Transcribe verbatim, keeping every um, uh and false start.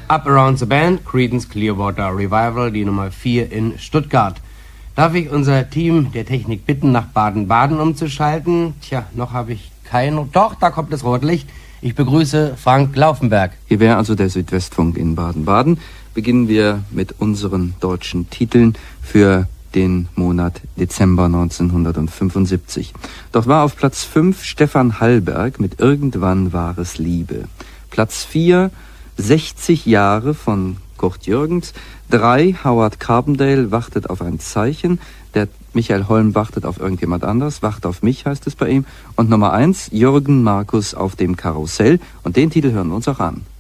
Up Around the Band, Creedence Clearwater Revival, die Nummer vier in Stuttgart. Darf ich unser Team der Technik bitten, nach Baden-Baden umzuschalten? Tja, noch habe ich kein... Doch, da kommt das Rotlicht. Ich begrüße Frank Laufenberg. Hier wäre also der Südwestfunk in Baden-Baden. Beginnen wir mit unseren deutschen Titeln für den Monat Dezember neunzehnhundertfünfundsiebzig. Dort war auf Platz fünf Stefan Hallberg mit Irgendwann war es Liebe. Platz vier, sechzig Jahre von Kurt Jürgens. drei, Howard Carbondale wartet auf ein Zeichen. Der Michael Holm wartet auf irgendjemand anders. Wacht auf mich heißt es bei ihm. Und Nummer eins, Jürgen Markus auf dem Karussell. Und den Titel hören wir uns auch an.